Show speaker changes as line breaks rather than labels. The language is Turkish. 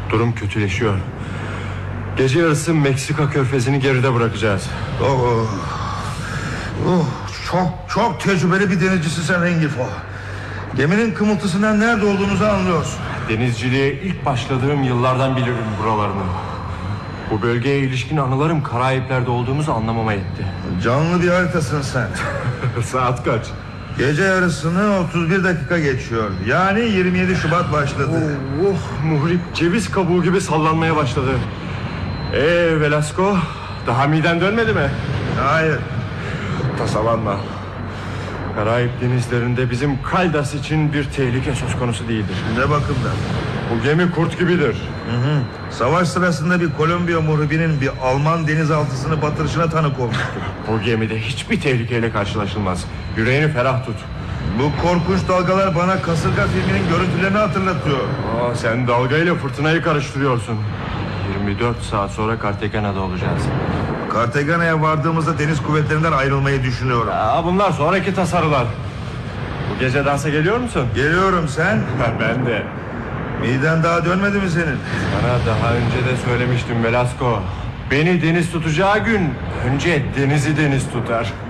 Durum kötüleşiyor. Gece yarısı Meksika körfezini geride bırakacağız.
Çok tecrübeli bir denizcisin sen Rengifo. Geminin kımıltısından nerede olduğunuzu anlıyorsun.
Denizciliğe ilk başladığım yıllardan bilirim buralarını. Bu bölgeye ilişkin anılarım Karayipler'de olduğumuzu anlamama yetti.
Canlı bir haritasın sen.
Saat kaç?
Gece yarısını 31 dakika geçiyor. Yani 27 Şubat başladı.
Muhrip ceviz kabuğu gibi sallanmaya başladı. Velasco, daha miden dönmedi mi?
Hayır.
Tasalanma. Karayip denizlerinde bizim Caldas için bir tehlike söz konusu değildir.
Ne bakımdan?
Bu gemi kurt gibidir.
Savaş sırasında bir Kolombiya muhribinin bir Alman denizaltısını batırışına tanık olmuştur.
Bu gemide hiçbir tehlikeyle karşılaşılmaz. Yüreğini ferah tut.
Bu korkunç dalgalar bana Kasırga filminin görüntülerini hatırlatıyor.
Sen dalgayla fırtınayı karıştırıyorsun. 24 saat sonra Cartagena'da olacağız.
Cartagena'ya vardığımızda deniz kuvvetlerinden ayrılmayı düşünüyorum.
Bunlar sonraki tasarılar. Bu gece dansa geliyor musun?
Geliyorum, sen?
Ben de.
Miden daha dönmedi mi senin?
Sana daha önce de söylemiştim Velasco. Beni deniz tutacağı gün önce denizi deniz tutar.